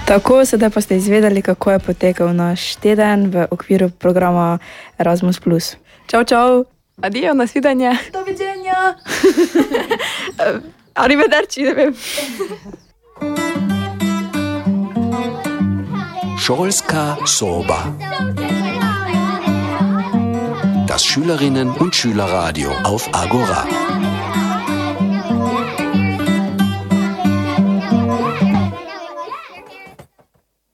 Tako, sedaj pa ste izvedeli, kako je potekal naš teden v okviru programa Erasmus+. Čau, čau! Adijo, nasvidenje! Doviđenja! Arrivederci, ne vem. Šolska soba. Das Schülerinnen- und Schülerradio auf Agora.